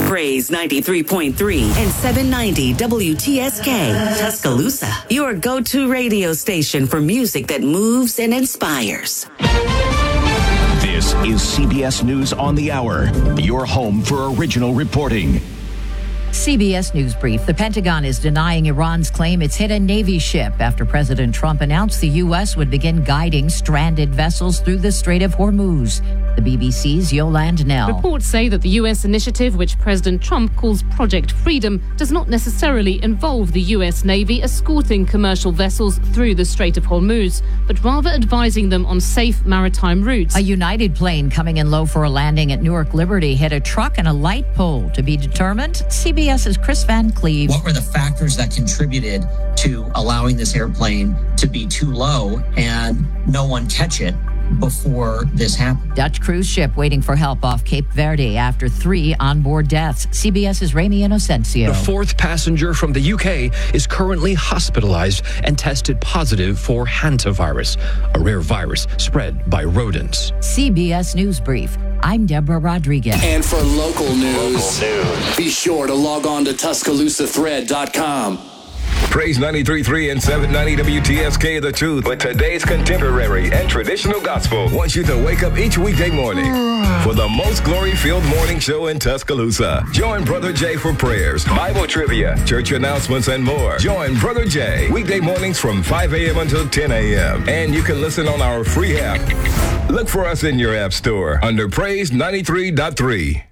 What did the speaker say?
Praise 93.3 and 790 WTSK, Tuscaloosa. Your go-to radio station for music that moves and inspires. This is CBS News on the Hour, your home for original reporting. CBS News Brief. The Pentagon is denying Iran's claim it's hit a Navy ship after President Trump announced the U.S. would begin guiding stranded vessels through the Strait of Hormuz. The BBC's Yolande Nell. Reports say that the U.S. initiative, which President Trump calls Project Freedom, does not necessarily involve the U.S. Navy escorting commercial vessels through the Strait of Hormuz, but rather advising them on safe maritime routes. A United plane coming in low for a landing at Newark Liberty hit a truck and a light pole. To be determined, CBS's Chris Van Cleve. What were the factors that contributed to allowing this airplane to be too low and no one catch it before this happened? Dutch cruise ship waiting for help off Cape Verde after 3 onboard deaths. CBS's Ramy Inocencio. The 4th passenger from the UK is currently hospitalized and tested positive for hantavirus, a rare virus spread by rodents. CBS News Brief. I'm Deborah Rodriguez. And for local news, be sure to log on to TuscaloosaThread.com. Praise 93.3 and 790 WTSK, The Truth, with today's contemporary and traditional gospel. Wants you to wake up each weekday morning for the most glory-filled morning show in Tuscaloosa. Join Brother Jay for prayers, Bible trivia, church announcements, and more. Join Brother Jay weekday mornings from 5 a.m. until 10 a.m. And you can listen on our free app. Look for us in your app store under Praise 93.3.